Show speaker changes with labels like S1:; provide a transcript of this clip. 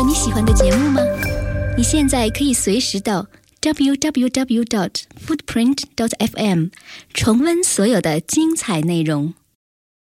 S1: 你喜欢的节目吗？你现在可以随时到 www.footprint.fm 重温所有的精彩内容。